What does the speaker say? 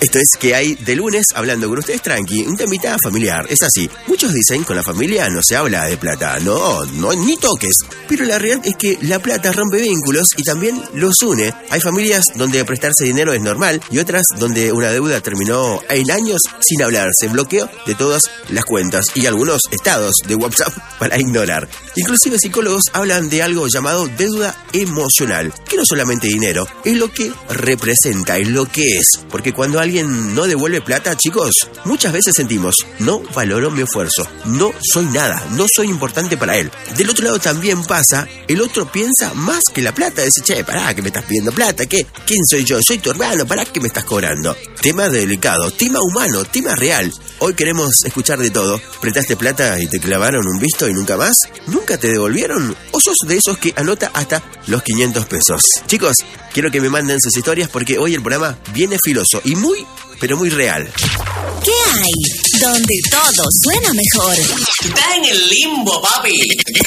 Esto es que hay de lunes hablando con ustedes tranqui, un temita familiar. Es así, muchos dicen con la familia no se habla de plata, no, ni toques. Pero la realidad es que la plata rompe vínculos y también los une. Hay familias donde prestarse dinero es normal y otras donde una deuda terminó en años sin hablarse, bloqueo de todas las cuentas y algunos estados de WhatsApp para ignorar. Inclusive psicólogos hablan de algo llamado deuda emocional, que no solamente dinero, es lo que representa, es lo que es. Porque cuando alguien no devuelve plata, chicos, muchas veces sentimos, no valoró mi esfuerzo, no soy nada, no soy importante para él. Del otro lado también pasa, el otro piensa más que la plata, dice, che, pará, que me estás pidiendo plata, ¿qué? ¿Quién soy yo? Soy tu hermano, pará, que me estás cobrando. Tema delicado, tema humano, tema real. Hoy queremos escuchar de todo. ¿Prestaste plata y te clavaron un visto y nunca más? ¿Nunca te devolvieron? ¿O sos de esos que anota hasta los 500 pesos? Chicos, quiero que me manden sus historias porque hoy el programa viene filoso y muy, pero muy real. ¿Qué hay? Donde todo suena mejor. Está en el limbo, papi.